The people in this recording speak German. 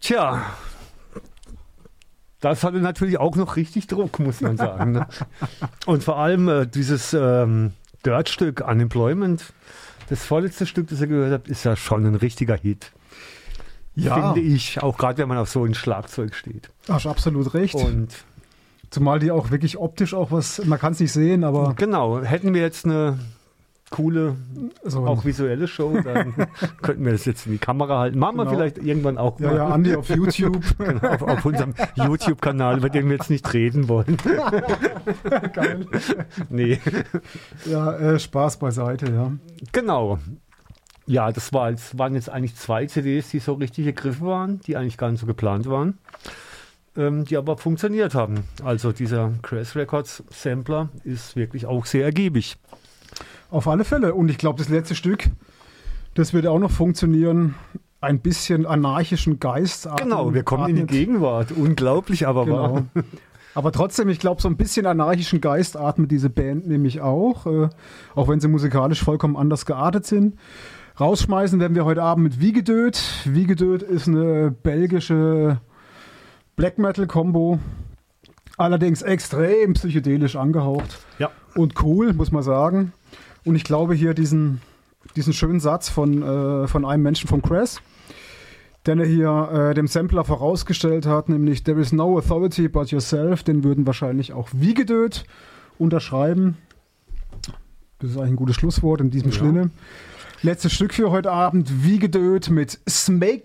Tja, das hatte natürlich auch noch richtig Druck, muss man sagen. Ne? Und vor allem dieses Dirt-Stück Unemployment, das vorletzte Stück, das ihr gehört habt, ist ja schon ein richtiger Hit. Ja. Finde ich, auch gerade wenn man auf so ein Schlagzeug steht. Hast absolut recht. Und zumal die auch wirklich optisch auch was, man kann es nicht sehen, aber... genau, hätten wir jetzt eine coole, auch visuelle Show, dann könnten wir das jetzt in die Kamera halten. Machen wir vielleicht irgendwann auch mal. Ja, Andi auf YouTube. Genau, auf unserem YouTube-Kanal, über den wir jetzt nicht reden wollen. Geil. Nee. Ja, Spaß beiseite, ja. Genau. Ja, waren jetzt eigentlich 2 CDs, die so richtig gegriffen waren, die eigentlich gar nicht so geplant waren, die aber funktioniert haben. Also dieser Crash Records Sampler ist wirklich auch sehr ergiebig. Auf alle Fälle. Und ich glaube, das letzte Stück, das wird auch noch funktionieren. Ein bisschen anarchischen Geist. Genau, wir kommen in die Gegenwart. Unglaublich, aber wahr. Aber trotzdem, ich glaube, so ein bisschen anarchischen Geist atmet diese Band nämlich auch. Auch wenn sie musikalisch vollkommen anders geartet sind. Rausschmeißen werden wir heute Abend mit Wiegedöd. Wiegedöd ist eine belgische Black Metal Combo. Allerdings extrem psychedelisch angehaucht. Ja. Und cool, muss man sagen. Und ich glaube hier diesen schönen Satz von einem Menschen von Crass, den er hier dem Sampler vorausgestellt hat, nämlich "There is no authority but yourself", den würden wahrscheinlich auch Wiegedöd unterschreiben. Das ist eigentlich ein gutes Schlusswort in diesem Sinne. Letztes Stück für heute Abend, Wiegedöd mit Smake